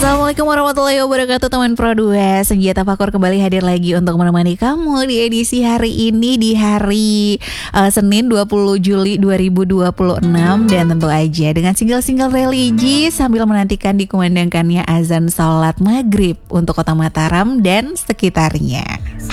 Assalamualaikum warahmatullahi wabarakatuh teman Pro 2. Senjata Fakor kembali hadir lagi untuk menemani kamu di edisi hari ini, di hari Senin 20 Juli 2026. Dan tentu aja dengan single-single religi sambil menantikan dikumandangkannya azan salat maghrib untuk kota Mataram dan sekitarnya.